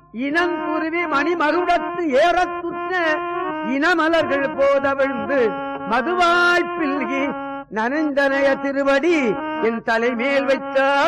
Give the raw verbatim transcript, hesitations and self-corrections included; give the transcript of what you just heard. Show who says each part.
Speaker 1: இனங்குருவி மணிமகுடத்து ஏறத்துற்ற இனமலர்கள் போதவிழ்ந்து மதுவாய்ப்பில்கி நனைந்தனைய திருவடி என் தலைமேல் வைத்தார்.